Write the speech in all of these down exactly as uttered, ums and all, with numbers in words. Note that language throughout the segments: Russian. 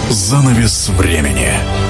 Занавес времени.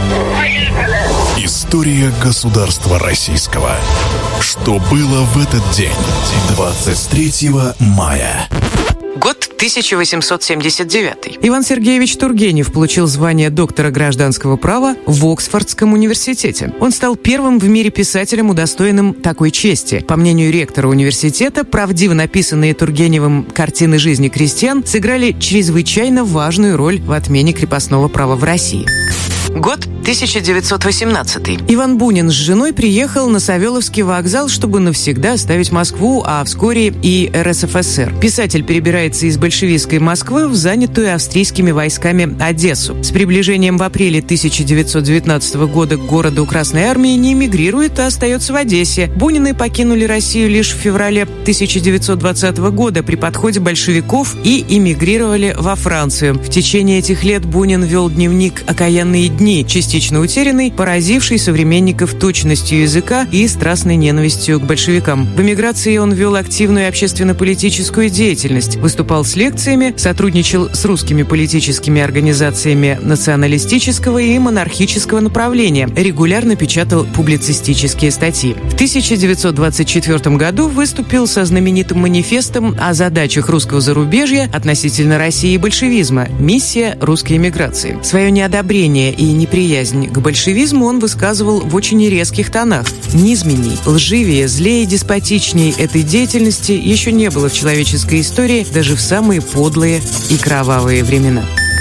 История государства российского. Что было в этот день, двадцать третьего мая? Год тысяча восемьсот семьдесят девятый. Иван Сергеевич Тургенев получил звание доктора гражданского права в Оксфордском университете. Он стал первым в мире писателем, удостоенным такой чести. По мнению ректора университета, правдиво написанные Тургеневым картины жизни крестьян сыграли чрезвычайно важную роль в отмене крепостного права в России. Год тысяча девятьсот восемнадцатый. Иван Бунин с женой приехал на Савеловский вокзал, чтобы навсегда оставить Москву, а вскоре и эр эс эф эс эр. Писатель перебирается из большевистской Москвы в занятую австрийскими войсками Одессу. С приближением в апреле тысяча девятьсот девятнадцатого года к городу Красной Армии не эмигрирует, а остается в Одессе. Бунины покинули Россию лишь в феврале тысяча девятьсот двадцатого года при подходе большевиков и эмигрировали во Францию. В течение этих лет Бунин вел дневник «Окаянные дни», частично утерянный, поразивший современников точностью языка и страстной ненавистью к большевикам. В эмиграции он вел активную общественно-политическую деятельность, выступал с лекциями, сотрудничал с русскими политическими организациями националистического и монархического направления, регулярно печатал публицистические статьи. В тысяча девятьсот двадцать четвёртом году выступил со знаменитым манифестом о задачах русского зарубежья относительно России и большевизма «Миссия русской эмиграции». Свое неодобрение и неприязнь к большевизму он высказывал в очень резких тонах. Низменней, лживее, злее и деспотичней этой деятельности еще не было в человеческой истории даже в самые подлые и кровавые времена.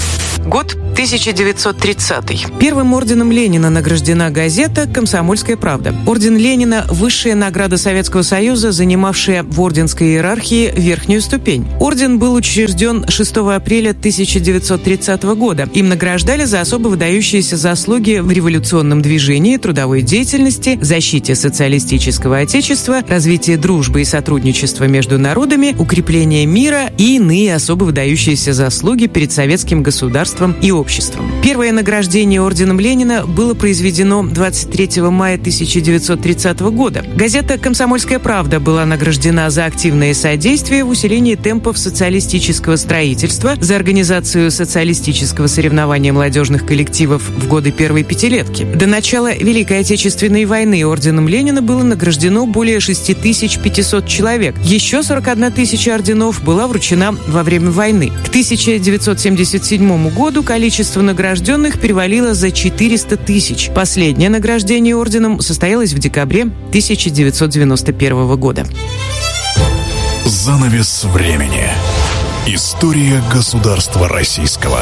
Год тысяча девятьсот тридцатый. Первым орденом Ленина награждена газета «Комсомольская правда». Орден Ленина – высшая награда Советского Союза, занимавшая в орденской иерархии верхнюю ступень. Орден был учрежден шестого апреля тысяча девятьсот тридцатого года. Им награждали за особо выдающиеся заслуги в революционном движении, трудовой деятельности, защите социалистического отечества, развитии дружбы и сотрудничества между народами, укреплении мира и иные особо выдающиеся заслуги перед советским государством и обществом. обществом. Первое награждение орденом Ленина было произведено двадцать третьего мая тысяча девятьсот тридцатого года. Газета «Комсомольская правда» была награждена за активное содействие в усилении темпов социалистического строительства, за организацию социалистического соревнования молодежных коллективов в годы первой пятилетки. До начала Великой Отечественной войны орденом Ленина было награждено более шесть тысяч пятьсот человек. Еще сорок одна тысяча орденов была вручена во время войны. К тысяча девятьсот семьдесят седьмому году количество Количество награжденных перевалило за четыреста тысяч. Последнее награждение орденом состоялось в декабре тысяча девятьсот девяносто первого года. Занавес времени. История государства российского.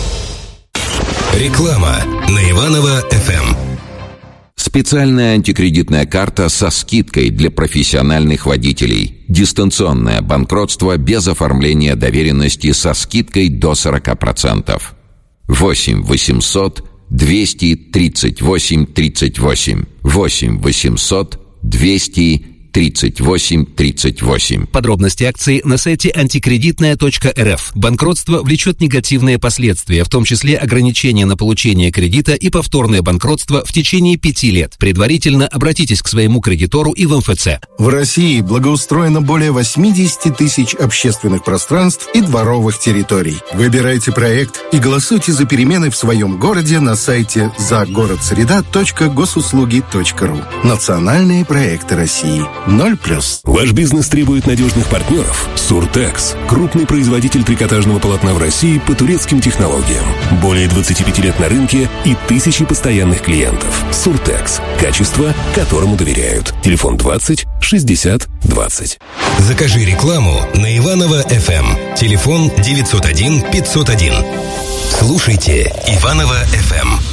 Реклама на Иваново эф эм. Специальная антикредитная карта со скидкой для профессиональных водителей. Дистанционное банкротство без оформления доверенности со скидкой до сорок процентов. восемь восемьсот двести тридцать восемь тридцать восемь. восемь восемьсот двести тридцать восемь тридцать восемь. Подробности акции на сайте антикредитная точка эр эф. Банкротство влечет негативные последствия, в том числе ограничения на получение кредита и повторное банкротство в течение пяти лет. Предварительно обратитесь к своему кредитору и в эм эф цэ. В России благоустроено более восемьдесят тысяч общественных пространств и дворовых территорий. Выбирайте проект и голосуйте за перемены в своем городе на сайте загородсреда точка госуслуги точка ру. Национальные проекты России. Ноль плюс. Ваш бизнес требует надежных партнеров? Суртекс – крупный производитель трикотажного полотна в России по турецким технологиям. Более двадцати пяти лет на рынке и тысячи постоянных клиентов. Суртекс – качество, которому доверяют. Телефон двадцать шестьдесят двадцать. Закажи рекламу на Иваново эф эм. Телефон девятьсот один пятьсот один. Слушайте Иваново эф эм.